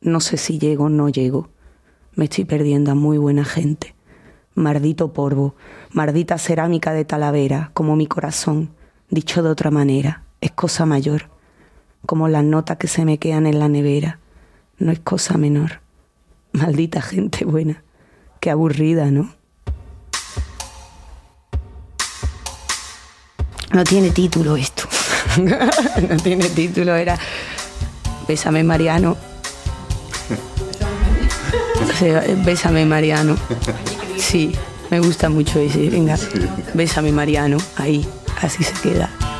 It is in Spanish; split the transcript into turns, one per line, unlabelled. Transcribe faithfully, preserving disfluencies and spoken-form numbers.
No sé si llego o no llego. Me estoy perdiendo a muy buena gente. Maldito polvo, maldita cerámica de Talavera, como mi corazón, dicho de otra manera, es cosa mayor. Como las notas que se me quedan en la nevera, no es cosa menor. Maldita gente buena, qué aburrida, ¿no? No tiene título esto. No tiene título, era Bésame Mariano. Bésame Mariano. Sí, me gusta mucho ese. Venga, Bésame Mariano. Ahí, así se queda.